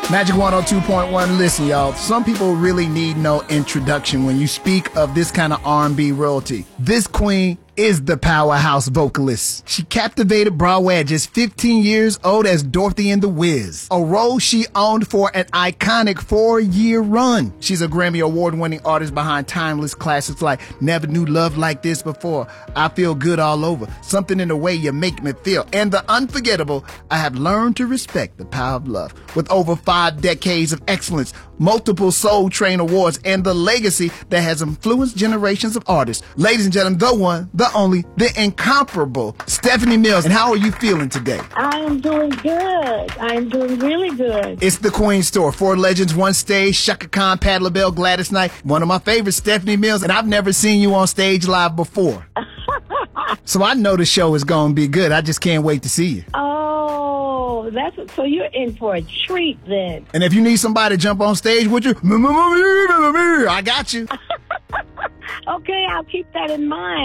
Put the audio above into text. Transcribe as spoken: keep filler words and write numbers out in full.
Magic one oh two point one. Listen, y'all, some people really need no introduction when you speak of this kind of R and B royalty. This queen is the powerhouse vocalist. She captivated Broadway at just fifteen years old as Dorothy in The Wiz, a role she owned for an iconic four-year run. She's a Grammy Award-winning artist behind timeless classics like Never Knew Love Like This Before, I Feel Good All Over, Something in the Way You Make Me Feel, and the unforgettable I Have Learned to Respect the Power of Love. With over five decades of excellence, multiple Soul Train awards, and the legacy that has influenced generations of artists. Ladies and gentlemen, the one, the only, the incomparable Stephanie Mills. And how are you feeling today? I am doing good. I am doing really good. It's the Queen Store. Four legends, one stage. Chaka Khan, Patti LaBelle, Gladys Knight. One of my favorites, Stephanie Mills. And I've never seen you on stage live before. So I know the show is going to be good. I just can't wait to see you. Oh, that's so you're in for a treat then. And if you need somebody to jump on stage with you, I got you. Okay, I'll keep that in mind.